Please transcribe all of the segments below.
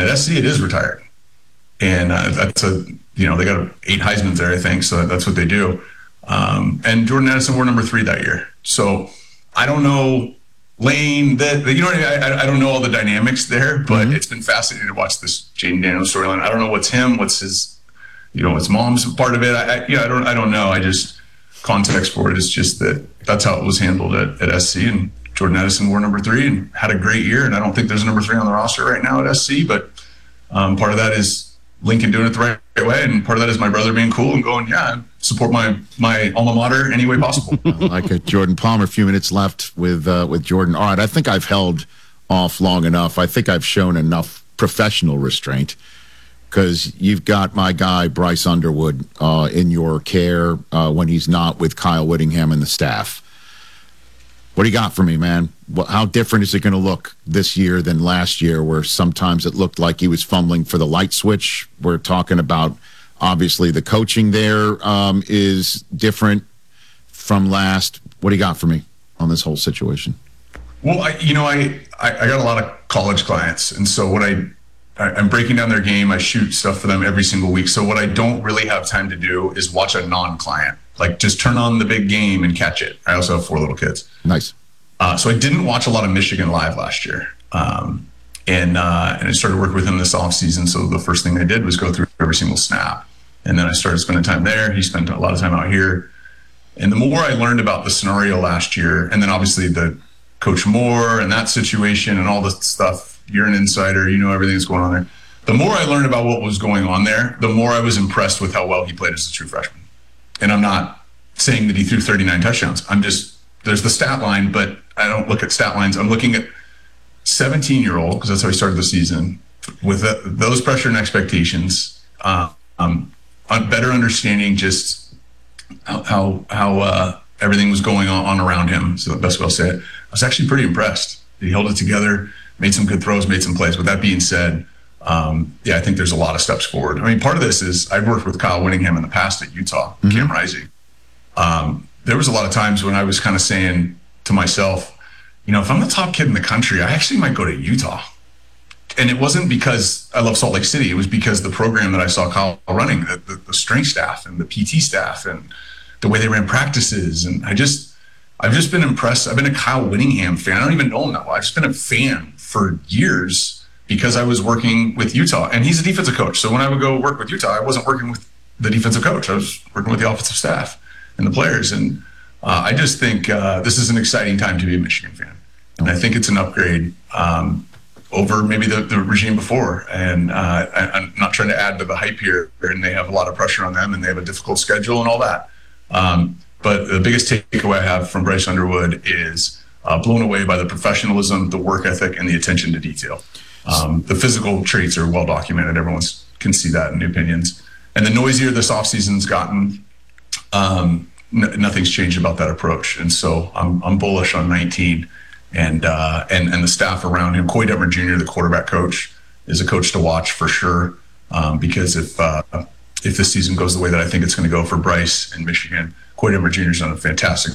SC, it is retired. And that's they got 8 Heismans there, I think. So that's what they do. And Jordan Addison wore number 3 that year. So I don't know Lane, I don't know all the dynamics there, but it's been fascinating to watch this Jayden Daniels storyline. I don't know what's him, what's his, his mom's part of it. I don't know. I just, context for it is just that's how it was handled at SC, and Jordan Addison wore number 3 and had a great year. And I don't think there's a number 3 on the roster right now at SC, but part of that is Lincoln doing it the right way, and part of that is my brother being cool and going, support my alma mater any way possible. I like it. Jordan Palmer, a few minutes left with Jordan. All right, I think I've held off long enough. I think I've shown enough professional restraint, because you've got my guy Bryce Underwood in your care when he's not with Kyle Whittingham and the staff. What do you got for me, man? How different is it going to look this year than last year, where sometimes it looked like he was fumbling for the light switch? We're talking about, obviously, the coaching there is different from last. What do you got for me on this whole situation? Well, I got a lot of college clients, and so what I'm breaking down their game. I shoot stuff for them every single week. So what I don't really have time to do is watch a non-client. Like, just turn on the big game and catch it. I also have 4 little kids. Nice. So I didn't watch a lot of Michigan live last year. And I started working with him this offseason. So the first thing I did was go through every single snap. And then I started spending time there. He spent a lot of time out here. And the more I learned about the scenario last year, and then obviously the Coach Moore and that situation and all this stuff, you're an insider, you know everything that's going on there. The more I learned about what was going on there, the more I was impressed with how well he played as a true freshman. And I'm not saying that he threw 39 touchdowns. There's the stat line, but I don't look at stat lines. I'm looking at 17-year-old, because that's how he started the season, with those pressure and expectations, better understanding just how everything was going on around him. So the best way I'll say it, I was actually pretty impressed. He held it together, made some good throws, made some plays. With that being said, I think there's a lot of steps forward. I mean, part of this is I've worked with Kyle Whittingham in the past at Utah, Cam Rising. There was a lot of times when I was kind of saying to myself, if I'm the top kid in the country, I actually might go to Utah. And it wasn't because I love Salt Lake City. It was because the program that I saw Kyle running, the strength staff and the PT staff and the way they ran practices. And I've just been impressed. I've been a Kyle Whittingham fan. I don't even know him that well. I've just been a fan for years because I was working with Utah. And he's a defensive coach. So when I would go work with Utah, I wasn't working with the defensive coach. I was working with the offensive staff and the players. And I just think this is an exciting time to be a Michigan fan. And I think it's an upgrade over maybe the regime before. And I'm not trying to add to the hype here. And they have a lot of pressure on them, and they have a difficult schedule and all that. But the biggest takeaway I have from Bryce Underwood is blown away by the professionalism, the work ethic, and the attention to detail. The physical traits are well documented. Everyone can see that in the opinions. And the noisier this offseason's gotten, nothing's changed about that approach. And so I'm bullish on 19. And the staff around him. Coy Detmer Jr., the quarterback coach, is a coach to watch for sure. Because if this season goes the way that I think it's going to go for Bryce and Michigan, Coy Detmer Jr. has done a fantastic.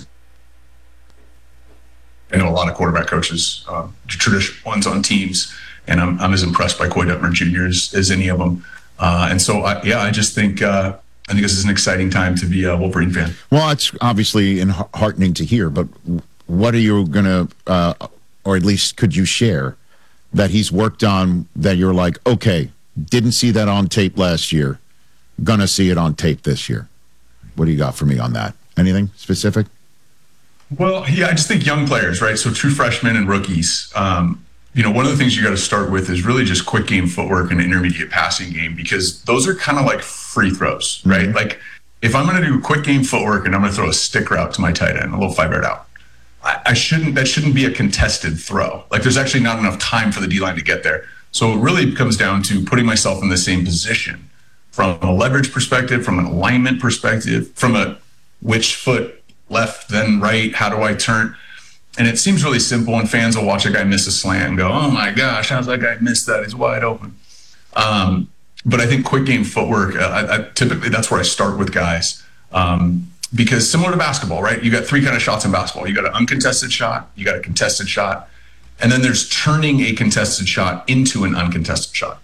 I know a lot of quarterback coaches, traditional ones on teams, and I'm as impressed by Coy Detmer Jr. as any of them. And so I just think I think this is an exciting time to be a Wolverine fan. Well, it's obviously heartening to hear, but what are you going to, or at least could you share, that he's worked on that you're like, okay, didn't see that on tape last year, gonna see it on tape this year? What do you got for me on that? Anything specific? Well, I just think young players, right? So true freshmen and rookies. One of the things you got to start with is really just quick game footwork and intermediate passing game, because those are kind of like free throws, right? Like if I'm going to do quick game footwork and I'm going to throw a stick route to my tight end, a little 5-yard out, that shouldn't be a contested throw. Like there's actually not enough time for the D-line to get there. So it really comes down to putting myself in the same position from a leverage perspective, from an alignment perspective, from a which foot left, then right, how do I turn? And it seems really simple, and fans will watch a guy miss a slant and go, oh my gosh, how's that guy miss that? He's wide open. But I think quick game footwork, typically that's where I start with guys. Because similar to basketball, right? You got 3 kind of shots in basketball. You got an uncontested shot, you got a contested shot, and then there's turning a contested shot into an uncontested shot.